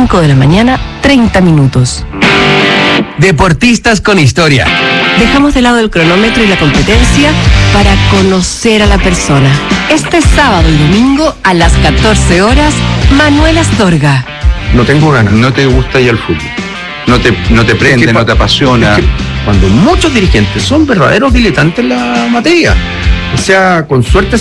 5 de la mañana, 30 minutos. Deportistas con historia. Dejamos de lado el cronómetro y la competencia para conocer a la persona. Este sábado y domingo a las 14 horas, Manuel Astorga. No tengo ganas. No te gusta ya el fútbol. No te prende, no te apasiona. Es que cuando muchos dirigentes son verdaderos diletantes en la materia, o sea, con suerte